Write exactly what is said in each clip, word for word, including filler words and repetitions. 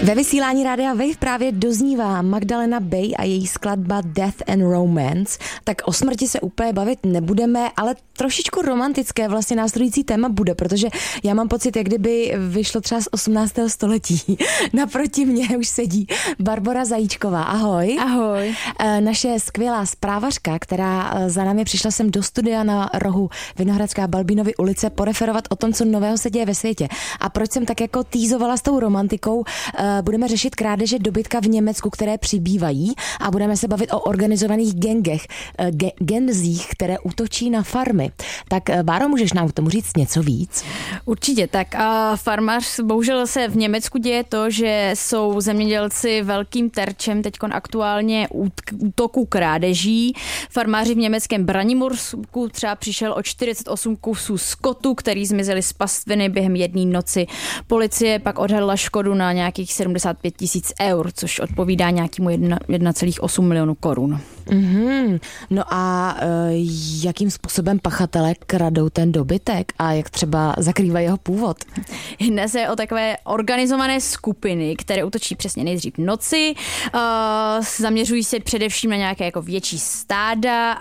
Ve vysílání Rádia Wave právě doznívá Magdalena Bay a její skladba Death and Romance. Tak o smrti se úplně bavit nebudeme, ale trošičku romantické vlastně následující téma bude, protože já mám pocit, jak kdyby vyšlo třeba z osmnáctého století. Naproti mně už sedí Barbora Zajíčková. Ahoj. Ahoj. Naše skvělá zprávařka, která za námi přišla sem do studia na rohu Vinohradská Balbínovy ulice poreferovat o tom, co nového se děje ve světě. A proč jsem tak jako týzovala s tou romantikou, budeme řešit krádeže dobytka v Německu, které přibývají, a budeme se bavit o organizovaných gengech, ge- genzích, které útočí na farmy. Tak Báro, můžeš nám k tomu říct něco víc? Určitě, tak a farmář, bohužel se v Německu děje to, že jsou zemědělci velkým terčem teďkon aktuálně útoků krádeží. Farmáři v německém Braniborsku třeba přišel o čtyřicet osm kusů skotu, který zmizely z pastviny během jedné noci. Policie pak odhadla škodu na nějakých sedmdesát pět tisíc eur, což odpovídá nějakému jedna celá osm milionu korun. Mm-hmm. No a e, jakým způsobem pachatelé kradou ten dobytek a jak třeba zakrývají jeho původ? Jedná se o takové organizované skupiny, které útočí přesně nejdřív v noci, uh, zaměřují se především na nějaké jako větší stáda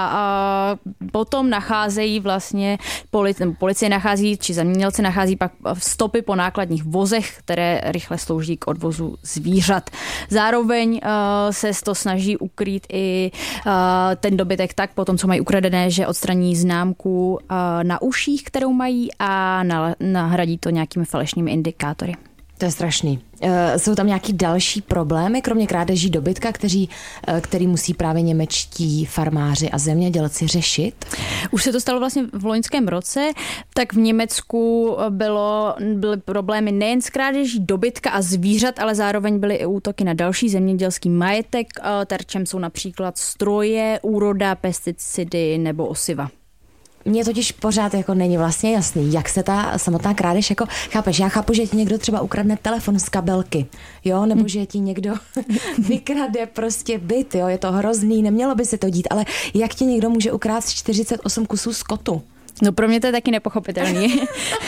a uh, potom nacházejí vlastně, policie, policie nachází, či zemědělci nachází pak stopy po nákladních vozech, které rychle slouží k odvozu zvířat. Zároveň uh, se to snaží ukrýt i uh, ten dobytek tak po tom, co mají ukradené, že odstraní známku uh, na uších, kterou mají, a nahradí to nějakými falešnými indikátory. To je strašný. E, jsou tam nějaký další problémy, kromě krádeží dobytka, kteří, e, který musí právě němečtí farmáři a zemědělci řešit? Už se to stalo vlastně v loňském roce, tak v Německu bylo, byly problémy nejen s krádeží dobytka a zvířat, ale zároveň byly i útoky na další zemědělský majetek. Terčem jsou například stroje, úroda, pesticidy nebo osiva. Mně totiž pořád jako není vlastně jasný, jak se ta samotná krádež jako, chápeš, já chápu, že ti někdo třeba ukradne telefon z kabelky, jo, nebo že ti někdo vykrade prostě byt, jo, je to hrozný, nemělo by se to dít, ale jak ti někdo může ukrást čtyřicet osm kusů skotu? No pro mě to je taky nepochopitelný.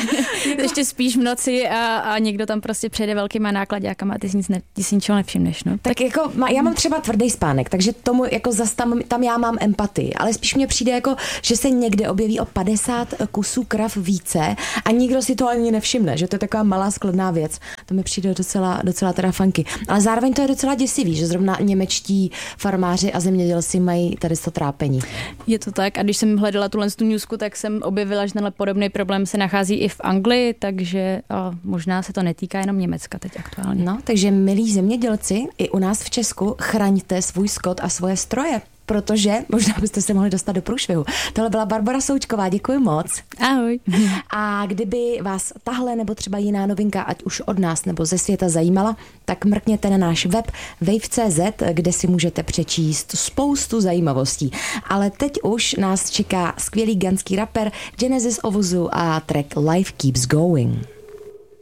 Ještě spíš v noci a, a někdo tam prostě přejde velkýma náklaďákama a ty si, nic ne, ty si ničeho nevšimneš. No. Tak, tak jako já mám třeba tvrdý spánek, takže tomu jako zas tam, tam já mám empatii, ale spíš mně přijde jako, že se někde objeví o padesát kusů krav více a nikdo si to ani nevšimne, že to je taková malá skladná věc. To mi přijde docela, docela teda funky. Ale zároveň to je docela děsivý, že zrovna němečtí farmáři a zemědělci mají tady to trápení. Je to tak, a když jsem hledala tuhle tu newsku, tak jsem objevila, že tenhle podobný problém se nachází i v Anglii, takže o, možná se to netýká jenom Německa teď aktuálně. No, takže milí zemědělci, i u nás v Česku chraňte svůj skot a svoje stroje, protože možná byste se mohli dostat do průšvihu. Tohle byla Barbora Součková, děkuji moc. Ahoj. A kdyby vás tahle nebo třeba jiná novinka, ať už od nás nebo ze světa zajímala, tak mrkněte na náš web wave tečka cé zet, kde si můžete přečíst spoustu zajímavostí. Ale teď už nás čeká skvělý ganský rapper Genesis Owusu a track Life Keeps Going.